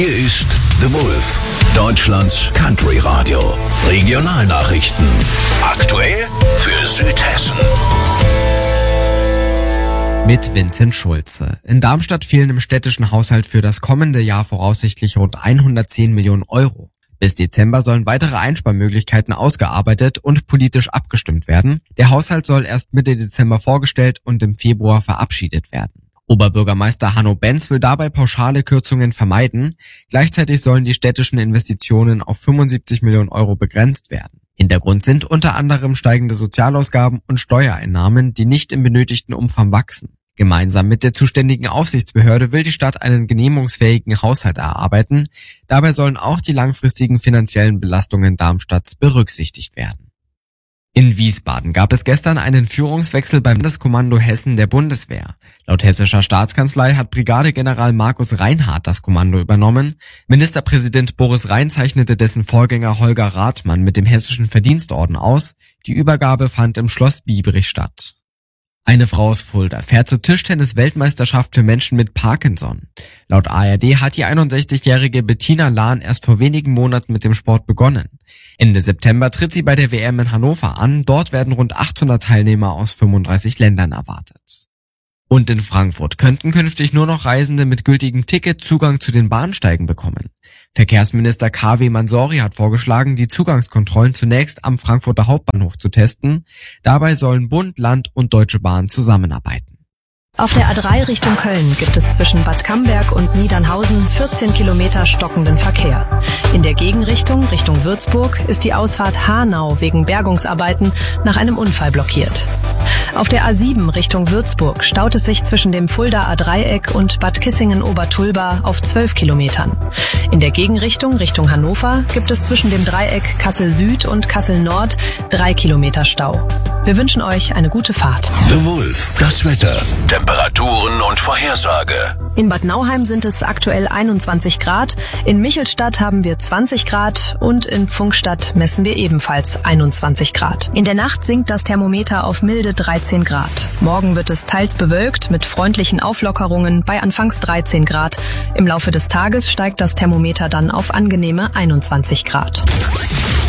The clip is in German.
Hier ist The Wolf, Deutschlands Country Radio. Regionalnachrichten. Aktuell für Südhessen. Mit Vincent Schulze. In Darmstadt fehlen im städtischen Haushalt für das kommende Jahr voraussichtlich rund 110 Millionen Euro. Bis Dezember sollen weitere Einsparmöglichkeiten ausgearbeitet und politisch abgestimmt werden. Der Haushalt soll erst Mitte Dezember vorgestellt und im Februar verabschiedet werden. Oberbürgermeister Hanno Benz will dabei pauschale Kürzungen vermeiden. Gleichzeitig sollen die städtischen Investitionen auf 75 Millionen Euro begrenzt werden. Hintergrund sind unter anderem steigende Sozialausgaben und Steuereinnahmen, die nicht im benötigten Umfang wachsen. Gemeinsam mit der zuständigen Aufsichtsbehörde will die Stadt einen genehmigungsfähigen Haushalt erarbeiten. Dabei sollen auch die langfristigen finanziellen Belastungen Darmstadts berücksichtigt werden. In Wiesbaden gab es gestern einen Führungswechsel beim Landeskommando Hessen der Bundeswehr. Laut hessischer Staatskanzlei hat Brigadegeneral Markus Reinhardt das Kommando übernommen. Ministerpräsident Boris Rhein zeichnete dessen Vorgänger Holger Rathmann mit dem Hessischen Verdienstorden aus. Die Übergabe fand im Schloss Biebrich statt. Eine Frau aus Fulda fährt zur Tischtennis-Weltmeisterschaft für Menschen mit Parkinson. Laut ARD hat die 61-jährige Bettina Lahn erst vor wenigen Monaten mit dem Sport begonnen. Ende September tritt sie bei der WM in Hannover an. Dort werden rund 800 Teilnehmer aus 35 Ländern erwartet. Und in Frankfurt könnten künftig nur noch Reisende mit gültigem Ticket Zugang zu den Bahnsteigen bekommen. Verkehrsminister KW Mansouri hat vorgeschlagen, die Zugangskontrollen zunächst am Frankfurter Hauptbahnhof zu testen. Dabei sollen Bund, Land und Deutsche Bahn zusammenarbeiten. Auf der A3 Richtung Köln gibt es zwischen Bad Camberg und Niedernhausen 14 Kilometer stockenden Verkehr. In der Gegenrichtung, Richtung Würzburg, ist die Ausfahrt Hanau wegen Bergungsarbeiten nach einem Unfall blockiert. Auf der A7 Richtung Würzburg staut es sich zwischen dem Fuldaer Dreieck und Bad Kissingen-Obertulba auf 12 Kilometern. In der Gegenrichtung, Richtung Hannover, gibt es zwischen dem Dreieck Kassel Süd und Kassel Nord 3 Kilometer Stau. Wir wünschen euch eine gute Fahrt. The Wolf, das Wetter, Temperaturen und Vorhersage. In Bad Nauheim sind es aktuell 21 Grad, in Michelstadt haben wir 20 Grad und in Pfungstadt messen wir ebenfalls 21 Grad. In der Nacht sinkt das Thermometer auf milde 13 Grad. Morgen wird es teils bewölkt mit freundlichen Auflockerungen bei anfangs 13 Grad. Im Laufe des Tages steigt das Thermometer dann auf angenehme 21 Grad.